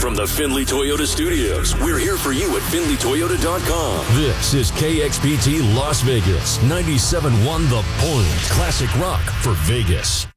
from the Findlay Toyota Studios. We're here for you at FindlayToyota.com. This is KXPT Las Vegas, 97.1 The Point. Classic rock for Vegas.